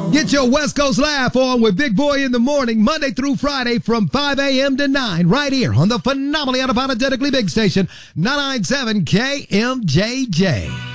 Get your West Coast laugh on with Big Boy in the morning, Monday through Friday from 5 a.m. to 9, right here on the phenomenally unapologetically big station, 997 KMJJ.